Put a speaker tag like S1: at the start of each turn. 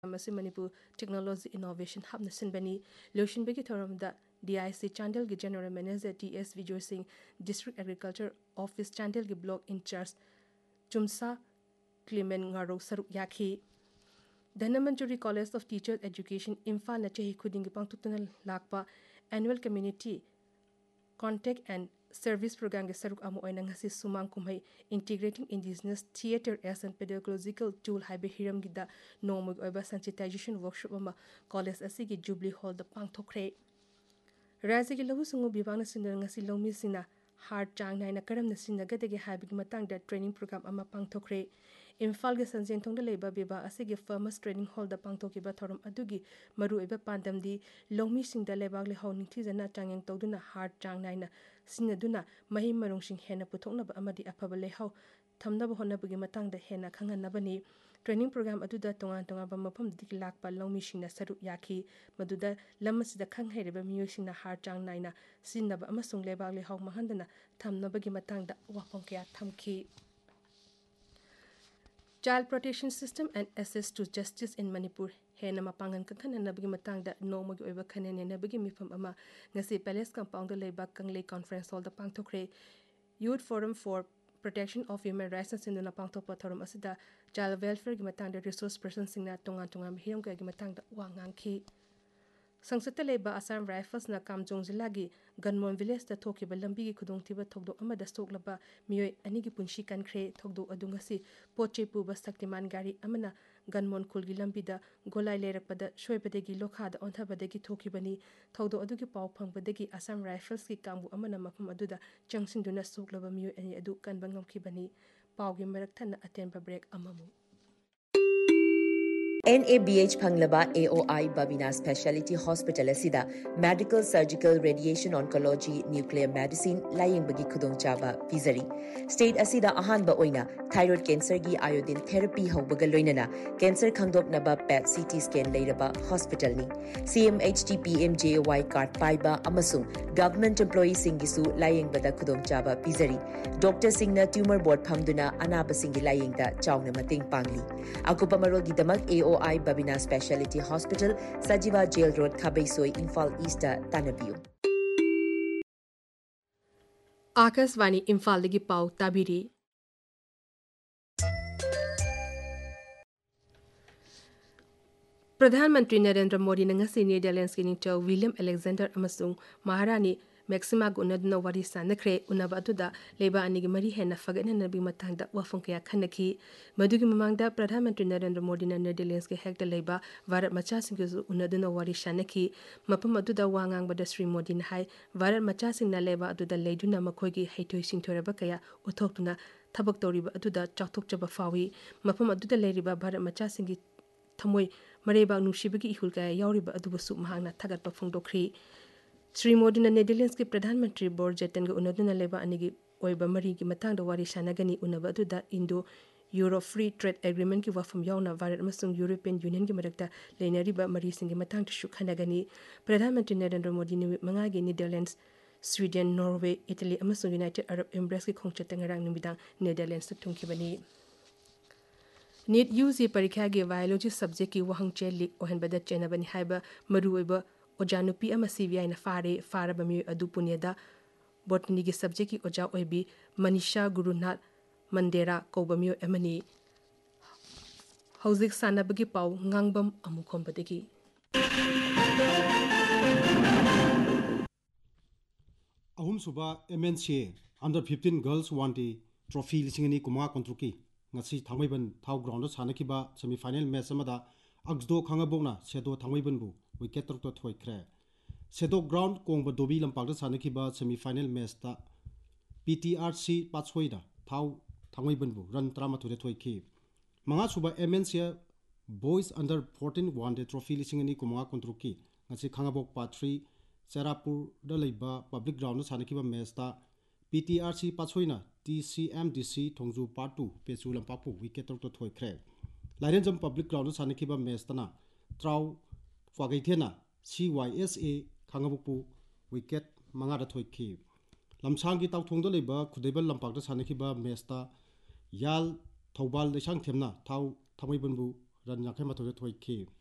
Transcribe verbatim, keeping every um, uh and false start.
S1: Manipur Technology Innovation Hub Nasinbani, Lucian Beki Thoramda, D I C Chandel Gi General Manager T S Vijay Singh, District Agriculture Office Chandel Gi Block in charge, Chumsa Clement Ngaro Saruk Yaki. Dhanamanturi College of Teachers Education Imphal Nachehi Kuding Pangtutana Lakpa Annual Community Contact and Service Program ge saruk amu oina ngasi sumang kumhai Integrating Indigenous Theatre as and Pedagogical Tool haibe hiram gida nomug oiba sensitization workshop ama college asigi Jubilee Hall da pangthokre Raja gi lahu sungu bibang sinna ngasi lomi sina hard chang naina karam na sinna gadege haibe gi matang da training program ama pangthokre Imphal ge sanjeng thongda leiba biba asigi Farmers Training Hall da pangthokiba thoram adugi maru oiba pandamdi lomi singda lebak le hawning thijana changyang tawduna hard chang naina sinaduna mahi marung sing hena puthoknaba amadi afaba lehaw thamnaba honabagi matangda hena khanganabani training program aduda tongan tonga ba mafam dik lakpa lomi singna saru yakhi maduda lamasida khanghaireba miyosingna har chang naina sinaba amasung lebak lehaw mahandana thamnabagi matangda wafong kya thamki Child Protection System and Access to Justice in Manipur hena mapangan kakhan nabagi matangda nomogi oiba khanene nabagi mifam ama ngasi Palace Compound da leiba kanglei conference hall da pangthokre Youth Forum for Protection of Human Rights sinduna pangthokpa thorum asida child welfare gi matangda resource person singna tongan tongan hiram ga gi matangda wangangki Sangsata leiba Assam Rifles na Kamjong Jilagi Ganmon Village da thokiba lambi gi khudong tiba thokdo amada soklaba miyoi ani gi punshi kankhre thokdo adungasi poche puba saktiman gari amana Ganmon khulgi lambi da golai lerakpada shoibadegi lokha da onthabadegi thokibani thokdo adugi paw phangbadegi Assam Rifles ki kambu amana mafam aduda changsinduna soklaba miyoi ani adu kanbang ngamkhibani pawgi marak thanna atenba break amamu
S2: N A B H Phanglaba A O I Babina Specialty Hospital asida Medical Surgical Radiation Oncology Nuclear Medicine Laying Bagi Khudong Chaba Pizari State asida ahanba oina thyroid cancer gi iodine therapy haubaga loinana cancer khangdop naba P E T C T scan leiraba hospital ni C M H T P M J Y card paiba amasung government employee singisu laying bada khudong chaba pizari Doctor Singna tumor board phamduna anaba singi laying da chawna mating pangli akupa marol gi damak A O I Babina Specialty Hospital, Sajiva Jail Road, Kabaisoi, Imphal East, Tanabiu.
S1: Akasvani Imphal ligi pau tabiri Pradhan Mantri Narendra Modi na ngasi Netherlands ki ningtaw William Alexander amasung Maharani Maxima gunaduna wari sanakre unaba atuda leba anigi mari hena fagana nabi matangda wafong kaya khanaki madugi mamangda Pradhan Mantri Narendra Modi na Netherlands ke hekta leba varat macha singju unaduna wari sanaki mapam atuda wangang bada Sri Modi na hai varat macha singna leba atuda leiduna makhoigi haitoi singthoraba kaya uthoktuna thabak toriba atuda chakthokchaba fawi mapam atuda leiriba varat macha singi thamoi mareba nusibagi ihul kaya yauriba adubasu mahangna thagatpa phongdokri Sri Modi na Netherlands ki Pradhan Mantri Board Jetan ga unaduna leba anigi oiba mari ki matangda wari sanagani unaba atuda Indo Euro Free Trade Agreement ki wafam yauna Bharat amasung European Union ki marakta leinariba mari singi matangda shukhanagani Pradhan Mantri Narendra Modi ni manga gi Netherlands Sweden Norway Italy amasung United Arab Emirates ki khongchata ngarang numidang Netherlands ta thungkibani Need U G parikha gi biology subject ki wahang che lik ohen bada chenabani haiba maru oiba Ojanupi ama C V I na fare fara bami adu punyada botany gi subject ki oja oibi Manisha Gurunath Mandera ko bami amani hauzik sana bagi pau ngangbam amukhom badagi
S3: Ahum suba M N C under fifteen girls one day trophy lisingani kuma kontruki ngasi thangmaiban thau ground sanakiba semi final match amada Agsdo Khangabona, Sedo Tangwaybanbu, wicket to Toy Cray. Sedo ground Kongba Dobi Lampagda Sanakiba semi final match P T R C Patshoida, Tau Tangwaybanbu, run drama to the Toy Key. Mangasuba M N C boys under fourteen one day trophy lisingani Kuma Kontruki, Nasi Kangabok Patri, Serapur, Daliba, public ground Sanakiba match P T R C Patshoina, T C M D C Tongju Part two, Pesulam Papu, wicket to Toy Cray. Lions of public ground Sanakiba Mestana, Trau, Fagaitena, C Y S A, Kangabupu, wicket, Mangada Toiki. Lamsangi Tau Tongda Liba, Kudebel Lampagda Sanakiba Mesta, Yal, Taubal, the Shangtemna, Tau, Tamibunbu, run ꯌꯥꯡꯈꯩ ꯃꯥꯊꯣꯏꯗ ꯊꯣꯏꯈꯤ꯫